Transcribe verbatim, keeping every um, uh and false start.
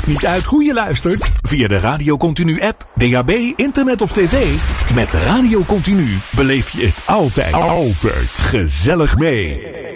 niet uit hoe je luistert? Via de Radio Continu app, D A B, internet of tv. Met Radio Continu beleef je het altijd, altijd gezellig mee.